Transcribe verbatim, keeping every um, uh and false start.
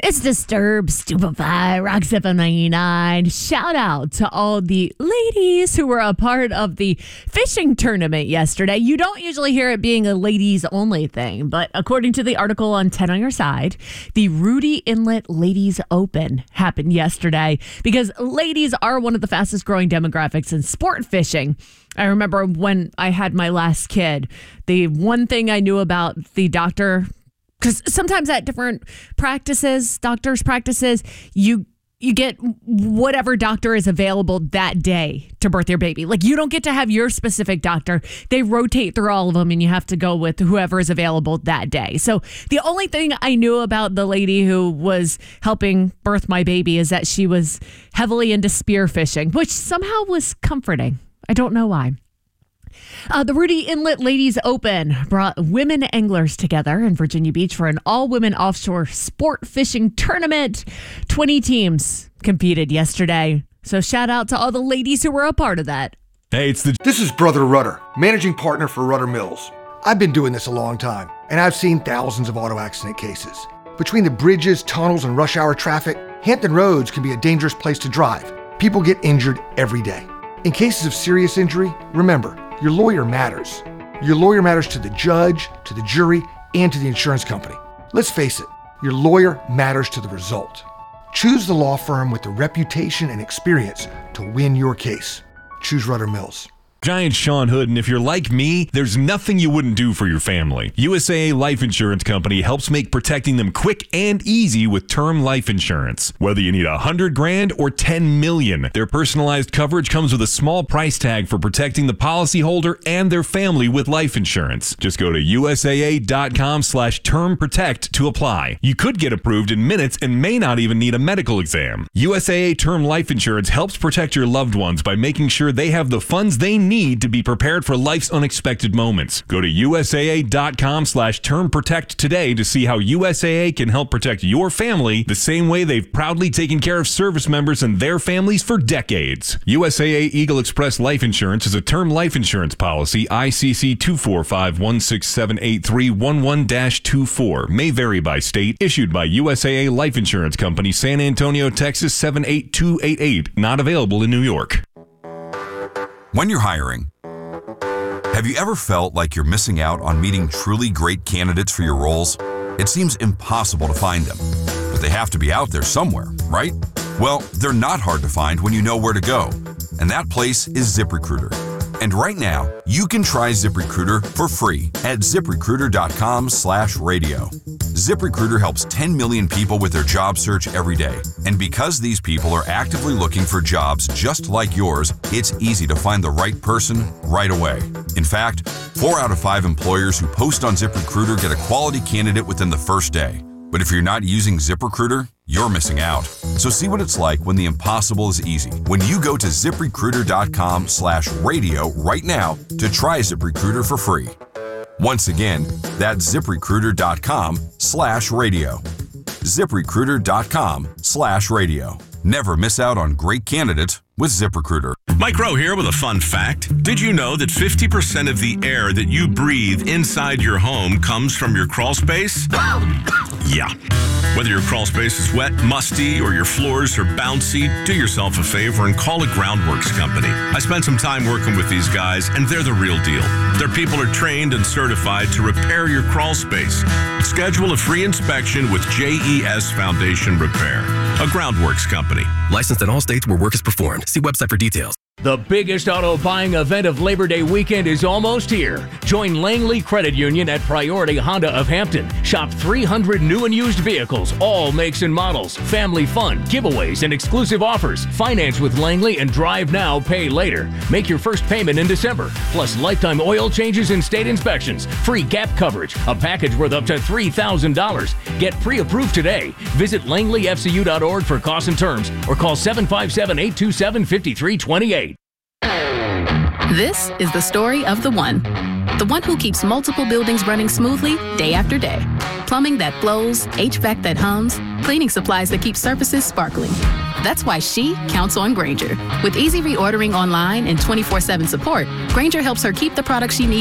It's Disturbed, Stupefy, Rock seven ninety-nine. Shout out to all the ladies who were a part of the fishing tournament yesterday. You don't usually hear it being a ladies only thing, but according to the article on ten on Your Side, the Rudy Inlet Ladies Open happened yesterday because ladies are one of the fastest growing demographics in sport fishing. I remember when I had my last kid, the one thing I knew about the doctor, because sometimes at different practices, doctors' practices, you you get whatever doctor is available that day to birth your baby. Like, you don't get to have your specific doctor. They rotate through all of them, and you have to go with whoever is available that day. So the only thing I knew about the lady who was helping birth my baby is that she was heavily into spear fishing, which somehow was comforting. I don't know why. Uh, the Rudy Inlet Ladies Open brought women anglers together in Virginia Beach for an all-women offshore sport fishing tournament. twenty teams competed yesterday. So shout out to all the ladies who were a part of that. Hey, it's the... This is Brother Rudder, managing partner for Rudder Mills. I've been doing this a long time, and I've seen thousands of auto accident cases. Between the bridges, tunnels, and rush hour traffic, Hampton Roads can be a dangerous place to drive. People get injured every day. In cases of serious injury, remember, your lawyer matters. Your lawyer matters to the judge, to the jury, and to the insurance company. Let's face it, your lawyer matters to the result. Choose the law firm with the reputation and experience to win your case. Choose Rudder Mills. Giant Sean Hood, and if you're like me, there's nothing you wouldn't do for your family. U S A A Life Insurance Company helps make protecting them quick and easy with term life insurance. Whether you need a hundred grand or ten million, their personalized coverage comes with a small price tag for protecting the policyholder and their family with life insurance. Just go to U S A A dot com slash term protect to apply. You could get approved in minutes and may not even need a medical exam. U S A A Term Life Insurance helps protect your loved ones by making sure they have the funds they need need to be prepared for life's unexpected moments. Go to U S A A dot com slash term protect today to see how U S A A can help protect your family the same way they've proudly taken care of service members and their families for decades. U S A A Eagle Express Life Insurance is a term life insurance policy, I C C two four five one six seven eight three one one dash two four. May vary by state. Issued by U S A A Life Insurance Company, San Antonio, Texas seven eight two eight eight. Not available in New York. When you're hiring, have you ever felt like you're missing out on meeting truly great candidates for your roles? It seems impossible to find them, but they have to be out there somewhere, right? Well, they're not hard to find when you know where to go, and that place is ZipRecruiter. And right now, you can try ZipRecruiter for free at ZipRecruiter dot com slash radio. ZipRecruiter helps ten million people with their job search every day. And because these people are actively looking for jobs just like yours, it's easy to find the right person right away. In fact, four out of five employers who post on ZipRecruiter get a quality candidate within the first day. But if you're not using ZipRecruiter, you're missing out. So see what it's like when the impossible is easy. When you go to ZipRecruiter dot com slash radio right now to try ZipRecruiter for free. Once again, that's ZipRecruiter dot com slash radio. ZipRecruiter dot com slash radio. Never miss out on great candidates with ZipRecruiter. Mike Rowe here with a fun fact. Did you know that fifty percent of the air that you breathe inside your home comes from your crawl space? Yeah. Whether your crawl space is wet, musty, or your floors are bouncy, do yourself a favor and call a Groundworks company. I spent some time working with these guys, and they're the real deal. Their people are trained and certified to repair your crawl space. Schedule a free inspection with J E S Foundation Repair, a Groundworks company. Licensed in all states where work is performed. See website for details. The biggest auto buying event of Labor Day weekend is almost here. Join Langley Credit Union at Priority Honda of Hampton. Shop three hundred new and used vehicles, all makes and models, family fun, giveaways, and exclusive offers. Finance with Langley and drive now, pay later. Make your first payment in December. Plus lifetime oil changes and state inspections. Free gap coverage. A package worth up to three thousand dollars. Get pre-approved today. Visit langley f c u dot org for costs and terms or call seven five seven, eight two seven, five three two eight. This is the story of the one. The one who keeps multiple buildings running smoothly day after day. Plumbing that flows, H V A C that hums, cleaning supplies that keep surfaces sparkling. That's why she counts on Grainger. With easy reordering online and twenty-four seven support, Grainger helps her keep the products she needs